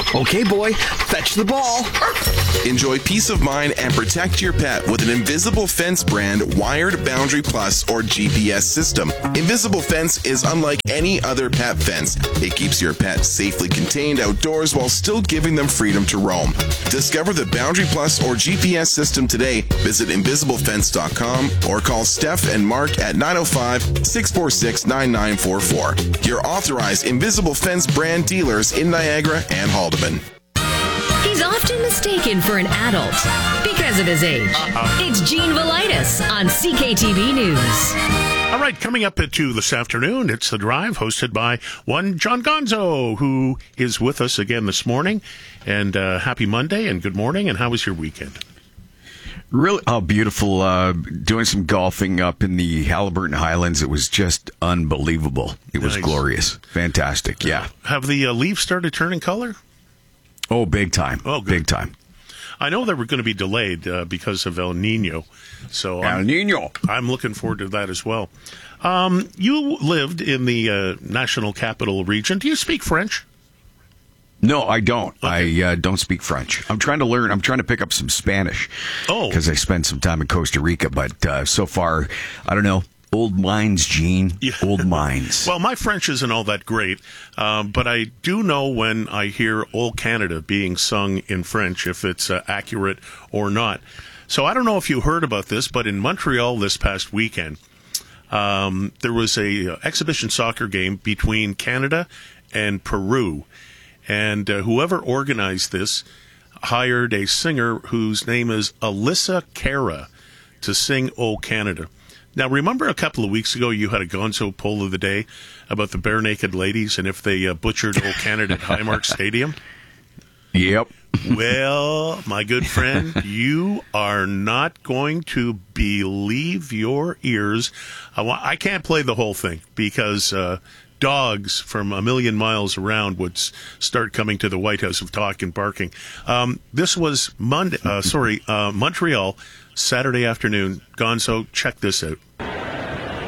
Okay, boy, fetch the ball. Enjoy peace of mind and protect your pet with an Invisible Fence brand wired Boundary Plus or GPS system. Invisible Fence is unlike any other pet fence. It keeps your pet safely contained outdoors while still giving them freedom to roam. Discover the Boundary Plus or GPS system today. Visit invisiblefence.com or call Steph and Mark at 905-646-9944. Your authorized Invisible Fence brand dealers in Niagara and Haldeman. He's often mistaken for an adult because of his age. It's Gene Velitis on CKTV News. All right, coming up at 2 this afternoon, it's The Drive, hosted by one John Gonzo, who is with us again this morning. And happy Monday and good morning. And how was your weekend? Really, beautiful. Doing some golfing up in the Haliburton Highlands. It was just unbelievable. It was glorious. Fantastic, yeah. Have the leaves started turning color? Oh, big time. Oh, good. Big time. I know they were going to be delayed because of El Nino. So El Nino. I'm looking forward to that as well. You lived in the National Capital Region. Do you speak French? No, I don't. Okay. I don't speak French. I'm trying to learn. I'm trying to pick up some Spanish. Oh. Because I spent some time in Costa Rica. But so far, I don't know. Old mines, Gene. Yeah. Old mines. Well, my French isn't all that great, but I do know when I hear Old Canada being sung in French, if it's accurate or not. So I don't know if you heard about this, but in Montreal this past weekend, there was a exhibition soccer game between Canada and Peru. And whoever organized this hired a singer whose name is Alyssa Cara to sing O Canada. Now, remember a couple of weeks ago you had a Gonzo poll of the day about the bare naked ladies and if they butchered O Canada at Highmark Stadium? Yep. Well, my good friend, you are not going to believe your ears. I can't play the whole thing because dogs from a million miles around would start coming to the White House of talk and barking. This was Montreal, Saturday afternoon. Gonzo, check this out.